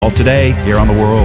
All today, here on The World.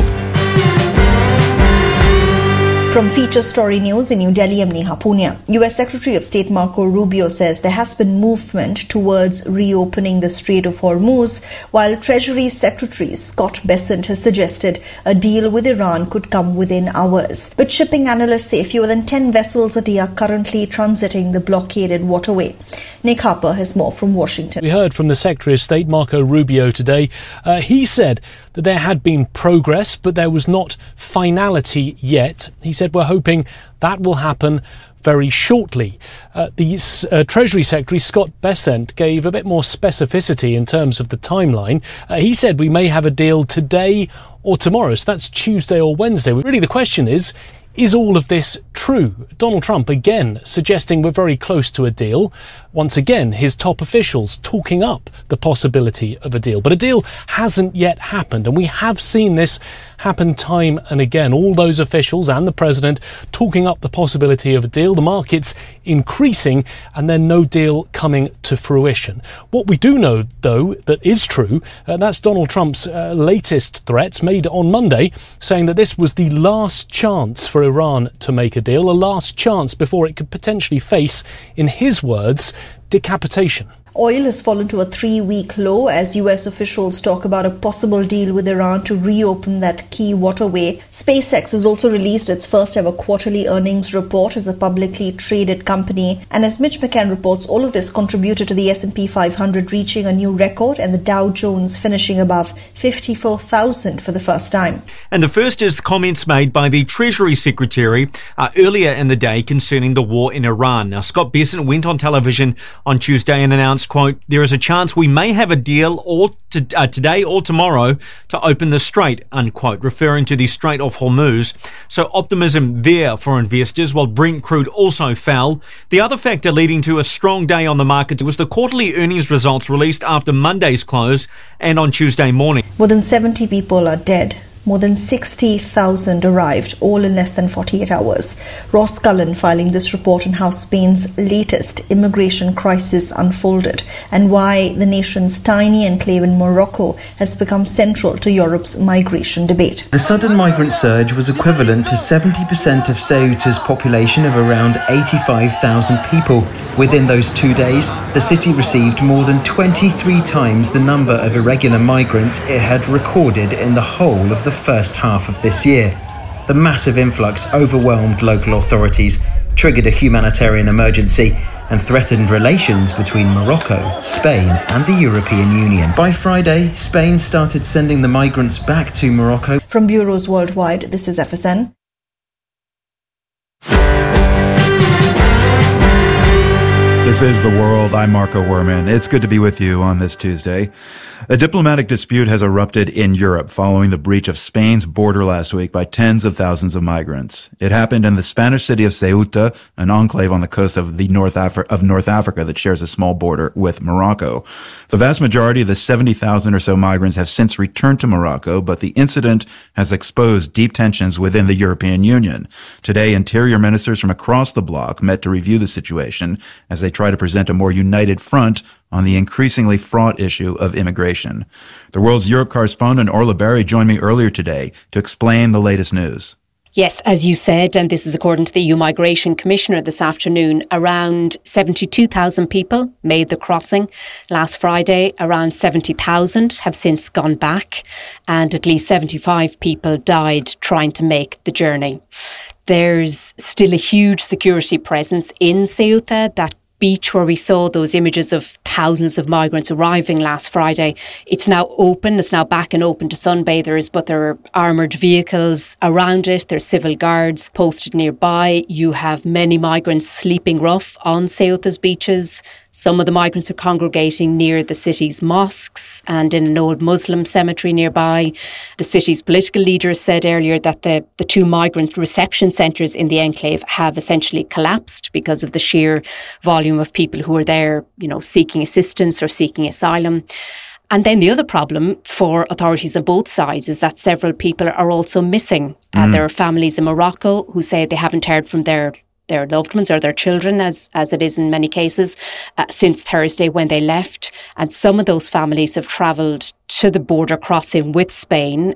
From Feature Story News in New Delhi, I'm Neha Punia. US Secretary of State Marco Rubio says there has been movement towards reopening the Strait of Hormuz, while Treasury Secretary Scott Bessent has suggested a deal with Iran could come within hours. But shipping analysts say fewer than 10 vessels a day are currently transiting the blockaded waterway. Nick Harper has more from Washington. We heard from the Secretary of State, Marco Rubio, today. He said that there had been progress, but there was not finality yet. He said, we're hoping that will happen very shortly. The Treasury Secretary, Scott Bessent, gave a bit more specificity in terms of the timeline. He said we may have a deal today or tomorrow, so that's Tuesday or Wednesday. Really, the question is all of this true? Donald Trump again suggesting we're very close to a deal. Once again, his top officials talking up the possibility of a deal. But a deal hasn't yet happened, and we have seen this happen time and again. All those officials and the president talking up the possibility of a deal, the markets increasing, and then no deal coming to fruition. What we do know, though, that is true, that's Donald Trump's latest threats made on Monday, saying that this was the last chance for Iran to make a deal, a last chance before it could potentially face, in his words, decapitation. Oil has fallen to a 3-week low as US officials talk about a possible deal with Iran to reopen that key waterway. SpaceX has also released its first ever quarterly earnings report as a publicly traded company. And as Mitch McCann reports, all of this contributed to the S&P 500 reaching a new record and the Dow Jones finishing above 54,000 for the first time. And the first is the comments made by the Treasury Secretary earlier in the day concerning the war in Iran. Now, Scott Bessent went on television on Tuesday and announced, quote, there is a chance we may have a deal today or tomorrow to open the strait, unquote, referring to the Strait of Hormuz. So optimism there for investors, while Brent crude also fell. The other factor leading to a strong day on the market was the quarterly earnings results released after Monday's close and on Tuesday morning. More than 70 people are dead. More than 60,000 arrived, all in less than 48 hours. Ross Cullen filing this report on how Spain's latest immigration crisis unfolded and why the nation's tiny enclave in Morocco has become central to Europe's migration debate. The sudden migrant surge was equivalent to 70% of Ceuta's population of around 85,000 people. Within those 2 days, the city received more than 23 times the number of irregular migrants it had recorded in the whole of the first half of this year. The massive influx overwhelmed local authorities, triggered a humanitarian emergency, and threatened relations between Morocco, Spain, and the European Union. By Friday, Spain started sending the migrants back to Morocco. From bureaus worldwide, this is FSN. This is The World. I'm Marco Werman. It's good to be with you on this Tuesday. A diplomatic dispute has erupted in Europe following the breach of Spain's border last week by tens of thousands of migrants. It happened in the Spanish city of Ceuta, an enclave on the coast of North Africa that shares a small border with Morocco. The vast majority of the 70,000 or so migrants have since returned to Morocco, but the incident has exposed deep tensions within the European Union. Today, interior ministers from across the bloc met to review the situation as they try to present a more united front on the increasingly fraught issue of immigration. The World's Europe correspondent Orla Berry joined me earlier today to explain the latest news. Yes, as you said, and this is according to the EU Migration Commissioner this afternoon, around 72,000 people made the crossing last Friday. Around 70,000 have since gone back, and at least 75 people died trying to make the journey. There's still a huge security presence in Ceuta. That beach where we saw those images of thousands of migrants arriving last Friday, it's now open. It's now back and open to sunbathers, but there are armoured vehicles around it. There's civil guards posted nearby. You have many migrants sleeping rough on Ceuta's beaches. Some of the migrants are congregating near the city's mosques and in an old Muslim cemetery nearby. The city's political leaders said earlier that the two migrant reception centres in the enclave have essentially collapsed because of the sheer volume of people who are there, seeking assistance or seeking asylum. And then the other problem for authorities on both sides is that several people are also missing. There are families in Morocco who say they haven't heard from their their loved ones or their children, as it is in many cases, since Thursday when they left. And some of those families have travelled to the border crossing with Spain